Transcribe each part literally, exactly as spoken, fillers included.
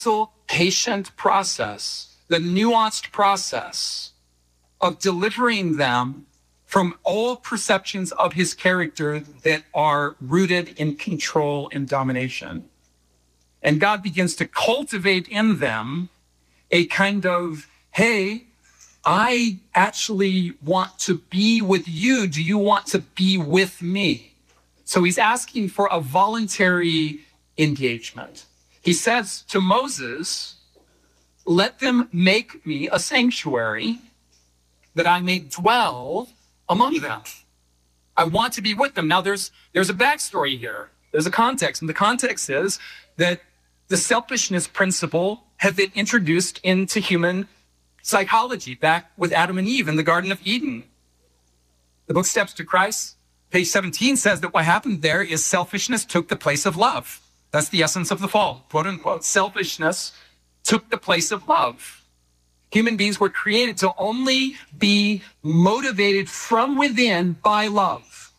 patient process, the nuanced process of delivering them from all perceptions of his character that are rooted in control and domination. And God begins to cultivate in them a kind of, hey, I actually want to be with you. Do you want to be with me? So he's asking for a voluntary engagement. He says to Moses, let them make me a sanctuary that I may dwell among them. I want to be with them. Now there's, there's a backstory here. There's a context. And the context is that the selfishness principle had been introduced into human psychology back with Adam and Eve in the Garden of Eden. The book Steps to Christ, page seventeen, says that what happened there is selfishness took the place of love. That's the essence of the fall, quote unquote. Selfishness took the place of love. Human beings were created to only be motivated from within by love.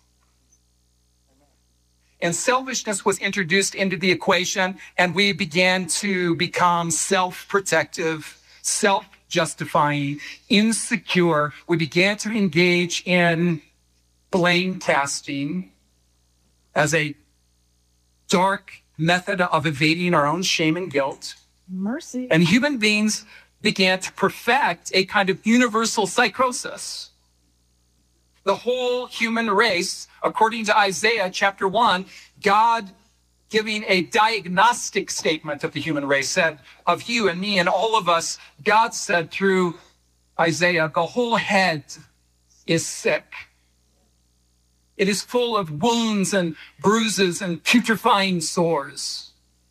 And selfishness was introduced into the equation, and we began to become self-protective, self-justifying, insecure. We began to engage in blame casting as a dark method of evading our own shame and guilt. Mercy. And human beings began to perfect a kind of universal psychosis. The whole human race, according to Isaiah chapter one, God giving a diagnostic statement of the human race, said of you and me and all of us, God said through Isaiah, the whole head is sick. It is full of wounds and bruises and putrefying sores.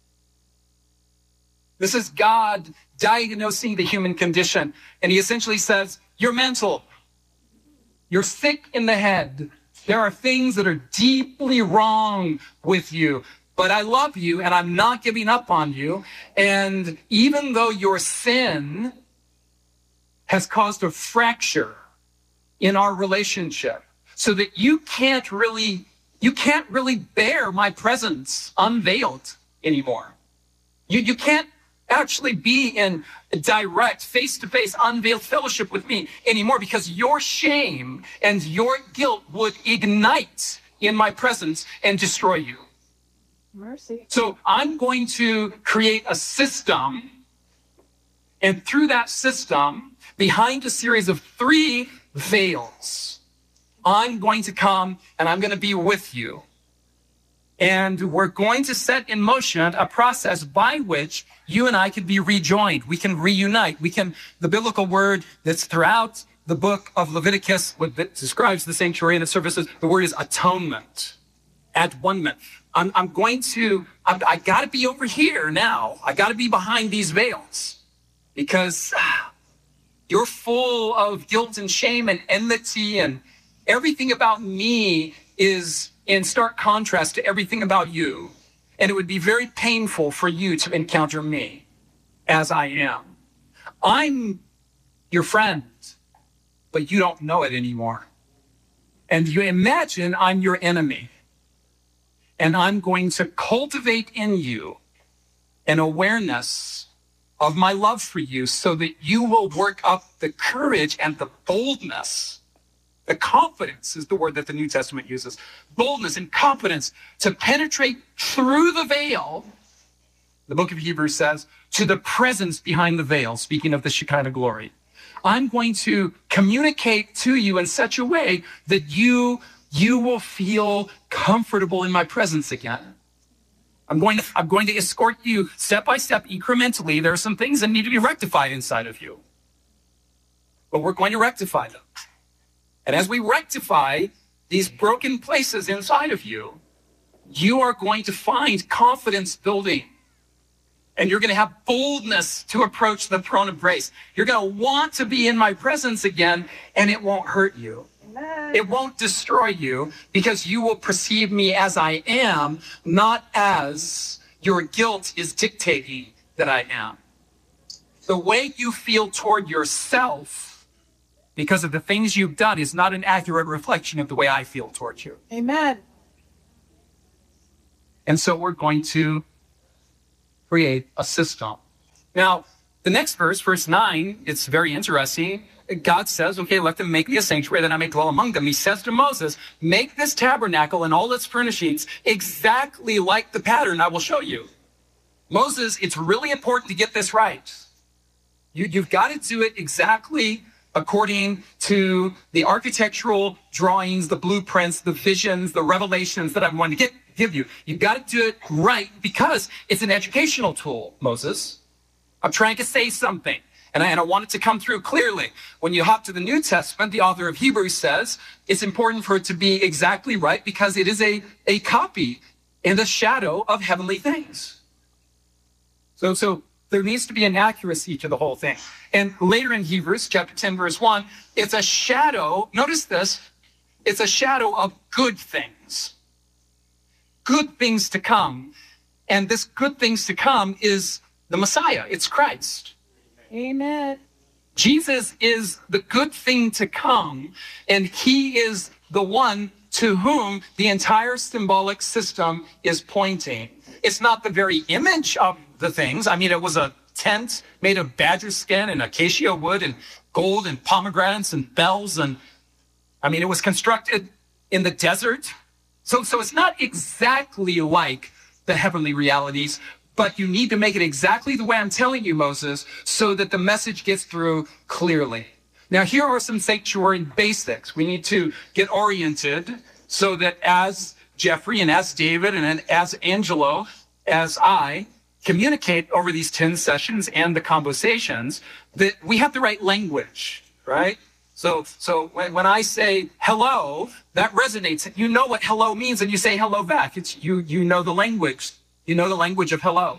This is God diagnosing the human condition. And he essentially says, you're mental. You're sick in the head. There are things that are deeply wrong with you. But I love you, and I'm not giving up on you. And even though your sin has caused a fracture in our relationship, so that you can't really, you can't really bear my presence unveiled anymore. You, you can't actually be in direct, face-to-face, unveiled fellowship with me anymore because your shame and your guilt would ignite in my presence and destroy you. Mercy. So I'm going to create a system, and through that system, behind a series of three veils, I'm going to come and I'm going to be with you. And we're going to set in motion a process by which you and I can be rejoined. We can reunite. We can, the biblical word that's throughout the book of Leviticus, what describes the sanctuary and the services, the word is atonement, at one-ment. I'm, I'm going to, I'm, I got to be over here now. I got to be behind these veils because ah, you're full of guilt and shame and enmity, and everything about me is in stark contrast to everything about you. And it would be very painful for you to encounter me as I am. I'm your friend, but you don't know it anymore. And you imagine I'm your enemy. And I'm going to cultivate in you an awareness of my love for you so that you will work up the courage and the boldness. The confidence is the word that the New Testament uses. Boldness and confidence to penetrate through the veil, the book of Hebrews says, to the presence behind the veil, speaking of the Shekinah glory. I'm going to communicate to you in such a way that you, you will feel comfortable in my presence again. I'm going to, I'm going to escort you step by step, incrementally. There are some things that need to be rectified inside of you, but we're going to rectify them. And as we rectify these broken places inside of you, you are going to find confidence building. And you're going to have boldness to approach the throne of grace. You're going to want to be in my presence again, and it won't hurt you. Amen. It won't destroy you because you will perceive me as I am, not as your guilt is dictating that I am. The way you feel toward yourself because of the things you've done is not an accurate reflection of the way I feel towards you. Amen. And so we're going to create a system Now, the next verse, verse nine, it's very interesting. God says, okay, let them make me a sanctuary that I may dwell among them. He says to Moses, make this tabernacle and all its furnishings exactly like the pattern I will show you. Moses, it's really important to get this right. You, you've got to do it exactly according to the architectural drawings, the blueprints, the visions, the revelations that I'm going to get, give you. You've got to do it right because it's an educational tool, Moses. I'm trying to say something, and I, and I want it to come through clearly. When you hop to the New Testament, the author of Hebrews says it's important for it to be exactly right because it is a, a copy and a shadow of heavenly things. So, so there needs to be an accuracy to the whole thing. And later in Hebrews chapter ten, verse one, it's a shadow. Notice this. It's a shadow of good things. Good things to come. And this good things to come is the Messiah. It's Christ. Amen. Jesus is the good thing to come, and he is the one to whom the entire symbolic system is pointing. It's not the very image of the things. I mean, it was a tent made of badger skin and acacia wood and gold and pomegranates and bells. And I mean, it was constructed in the desert. So, so it's not exactly like the heavenly realities, but you need to make it exactly the way I'm telling you, Moses, so that the message gets through clearly. Now, here are some sanctuary basics. We need to get oriented so that as Jeffrey and as David and as Angelo, as I communicate over these ten sessions and the conversations, that we have the right language, right? So, so when, when I say hello, that resonates. You know what hello means, and you say hello back. It's you. You know the language. You know the language of hello.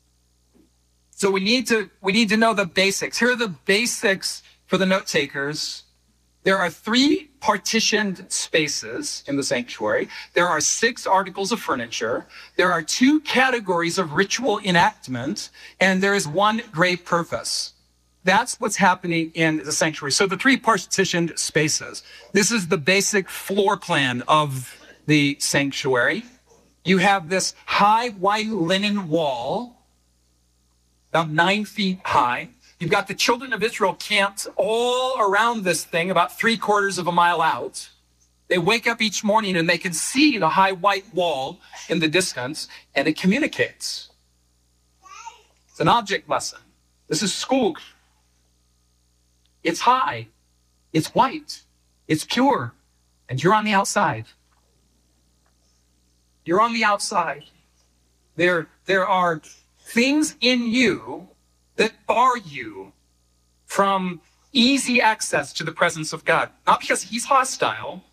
So we need to we need to know the basics. Here are the basics for the note takers. There are three partitioned spaces in the sanctuary. There are six articles of furniture. There are two categories of ritual enactment, and there is one great purpose. That's what's happening in the sanctuary. So the three partitioned spaces. This is the basic floor plan of the sanctuary. You have this high white linen wall, about nine feet high. You've got the children of Israel camped all around this thing, about three quarters of a mile out. They wake up each morning and they can see the high white wall in the distance, and it communicates. It's an object lesson. This is school. It's high. It's white. It's pure. And you're on the outside. You're on the outside. There, there are things in you that bar you from easy access to the presence of God. Not because he's hostile,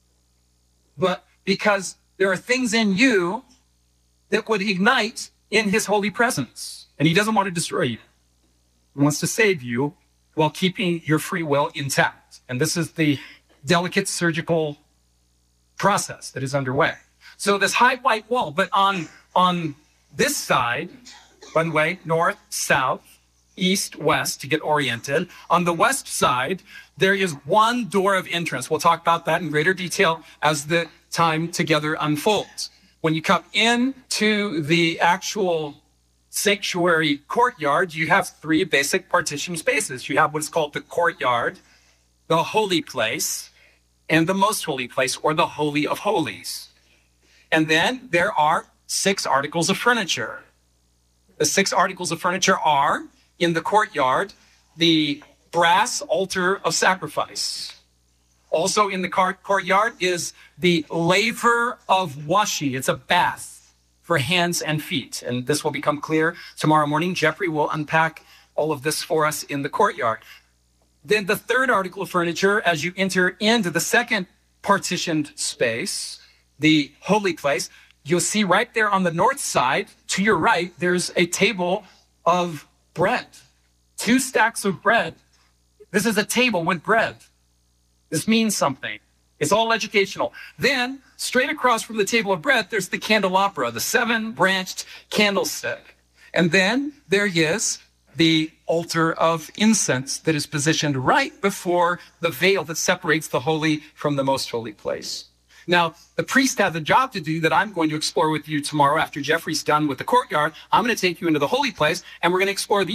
but because there are things in you that would ignite in his holy presence. And he doesn't want to destroy you. He wants to save you while keeping your free will intact. And this is the delicate surgical process that is underway. So this high white wall, but on, on this side, by the way, north, south, east, west, to get oriented. On the west side, there is one door of entrance. We'll talk about that in greater detail as the time together unfolds. When you come into the actual sanctuary courtyard, you have three basic partition spaces. You have what's called the courtyard, the holy place, and the most holy place, or the Holy of Holies. And then there are six articles of furniture. The six articles of furniture are, in the courtyard, the brass altar of sacrifice. Also in the courtyard is the laver of washi. It's a bath for hands and feet. And this will become clear tomorrow morning. Jeffrey will unpack all of this for us in the courtyard. Then the third article of furniture, as you enter into the second partitioned space, the holy place, you'll see right there on the north side, to your right, there's a table of bread. Two stacks of bread. This is a table with bread. This means something. It's all educational. Then, straight across from the table of bread, there's the candelabra, the seven-branched candlestick. And then there is the altar of incense that is positioned right before the veil that separates the holy from the most holy place. Now, the priest has a job to do that I'm going to explore with you tomorrow after Jeffrey's done with the courtyard. I'm going to take you into the holy place, and we're going to explore the